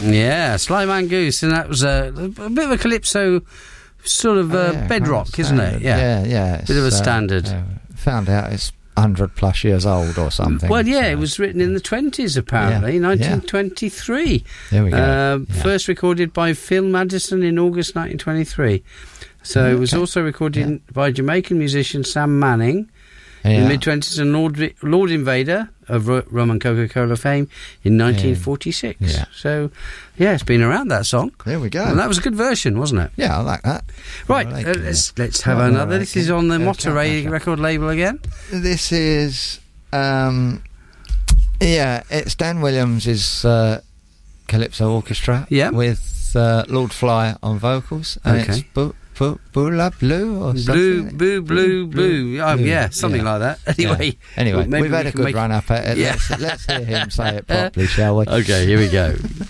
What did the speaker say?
Yeah, Sly Mongoose, and that was a bit of a calypso sort of bedrock, isn't it? Yeah. Bit of a standard. Found out it's 100 plus years old or something. Well, yeah, it was written in the 20s, apparently, 1923. There we go. First recorded by Phil Madison in August 1923. So it was also recorded by Jamaican musician Sam Manning in the mid-20s, and Lord Invader of Rum and Coca-Cola fame in 1946. Yeah. So, it's been around, that song. There we go. And that was a good version, wasn't it? Yeah, I like that. Right, let's have another. This is on the Monterey record label again. This is, it's Dan Williams' Calypso Orchestra with Lord Fly on vocals, and it's Bula Blue or something? Blue. Something like that. Anyway, we've had a good run up at it. Let's hear him say it properly, shall we? Okay, here we go.